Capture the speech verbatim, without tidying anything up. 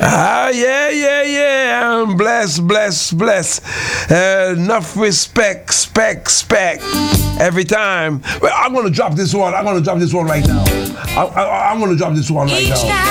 Ah, yeah, yeah, yeah. I'm blessed, blessed, blessed. Uh, enough respect, spec, spec. Every time. Well, I'm gonna drop this one. I'm gonna drop this one right now. I, I, I'm gonna drop this one right now.